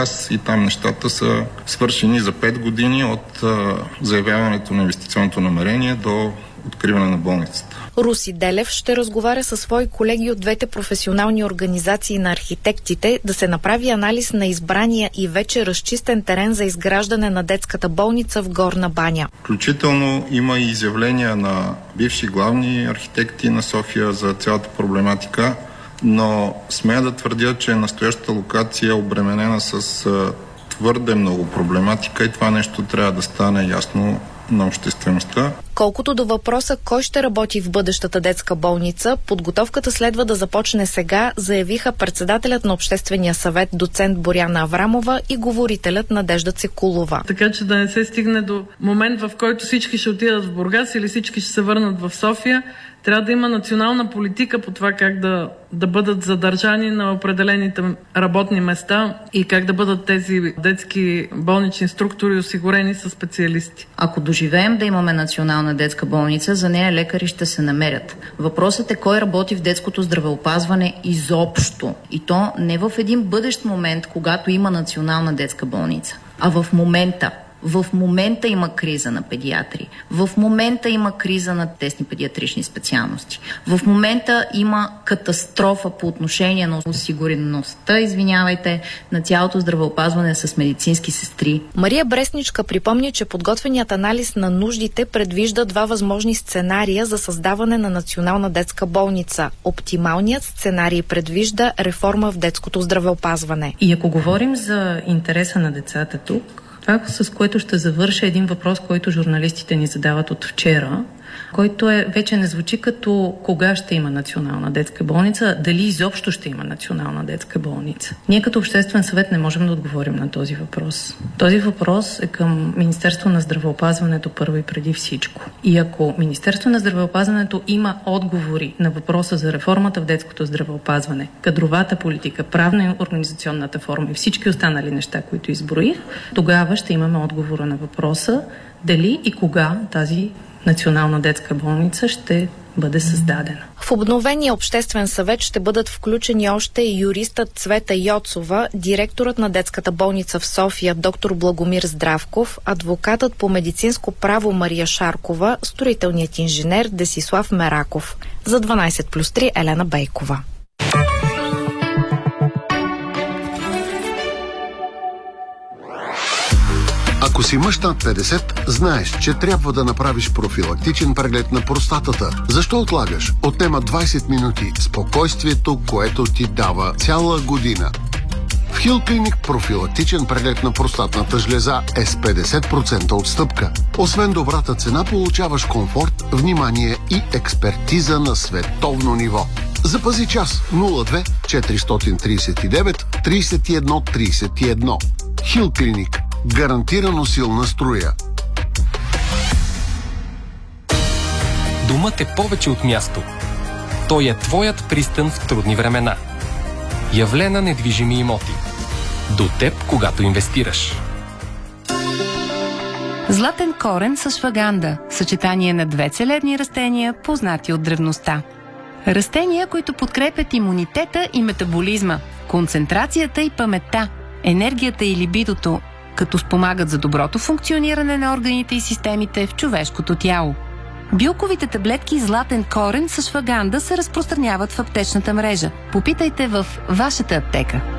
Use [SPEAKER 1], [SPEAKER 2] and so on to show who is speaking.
[SPEAKER 1] Бургас и там нещата са свършени за 5 години от заявяването на инвестиционното намерение до откриване на болницата.
[SPEAKER 2] Руси Делев ще разговаря със свои колеги от двете професионални организации на архитектите да се направи анализ на избрания и вече разчистен терен за изграждане на детската болница в Горна баня.
[SPEAKER 1] Включително има и изявления на бивши главни архитекти на София за цялата проблематика, но смея да твърдя, че настоящата локация е обременена с твърде много проблематика и това нещо трябва да стане ясно на обществеността.
[SPEAKER 2] Колкото до въпроса кой ще работи в бъдещата детска болница, подготовката следва да започне сега, заявиха председателят на Обществения съвет доцент Боряна Аврамова и говорителят Надежда Цекулова.
[SPEAKER 3] Така че да не се стигне до момент, в който всички ще отидат в Бургас или всички ще се върнат в София. Трябва да има национална политика по това как да бъдат задържани на определените работни места и как да бъдат тези детски болнични структури осигурени с специалисти.
[SPEAKER 4] Ако доживеем да имаме национална детска болница, за нея лекари ще се намерят. Въпросът е кой работи в детското здравеопазване изобщо. И то не в един бъдещ момент, когато има национална детска болница, а в момента. В момента има криза на педиатри. В момента има криза на тесни педиатрични специалности. В момента има катастрофа по отношение на осигуреността, на цялото здравеопазване с медицински сестри.
[SPEAKER 2] Мария Бресничка припомни, че подготвеният анализ на нуждите предвижда 2 възможни сценария за създаване на национална детска болница. Оптималният сценарий предвижда реформа в детското здравеопазване.
[SPEAKER 5] И ако говорим за интереса на децата тук, това, с което ще завърша един въпрос, който журналистите ни задават от вчера, който вече не звучи като кога ще има национална детска болница, дали изобщо ще има национална детска болница. Ние като Обществен съвет не можем да отговорим на този въпрос. Този въпрос е към Министерство на здравеопазването първо и преди всичко. И ако Министерство на здравеопазването има отговори на въпроса за реформата в детското здравеопазване, кадровата политика, правна и организационната форма и всички останали неща, които изброих, тогава ще имаме отговора на въпроса дали и кога тази национална детска болница ще бъде създадена.
[SPEAKER 2] В обновения Обществен съвет ще бъдат включени още и юристът Цвета Йоцова, директорът на детската болница в София доктор Благомир Здравков, адвокатът по медицинско право Мария Шаркова, строителният инженер Десислав Мераков. За 12+3 Елена Бейкова.
[SPEAKER 6] Ако си мъж над 50, знаеш, че трябва да направиш профилактичен преглед на простатата. Защо отлагаш? Отнема 20 минути спокойствието, което ти дава цяла година. В Хил Клиник профилактичен преглед на простатната жлеза е с 50% отстъпка. Освен добрата цена, получаваш комфорт, внимание и експертиза на световно ниво. Запази час 02 439 31 31. Хил Клиник. Гарантирано силна струя.
[SPEAKER 7] Домът е повече от място. Той е твоят пристан в трудни времена. Явлена недвижими имоти. До теб, когато инвестираш.
[SPEAKER 8] Златен корен с шваганда. Съчетание на 2 целебни растения, познати от древността. Растения, които подкрепят имунитета и метаболизма, концентрацията и паметта, енергията и либидото, като спомагат за доброто функциониране на органите и системите в човешкото тяло. Билковите таблетки Златен корен с шваганда се разпространяват в аптечната мрежа. Попитайте в вашата аптека.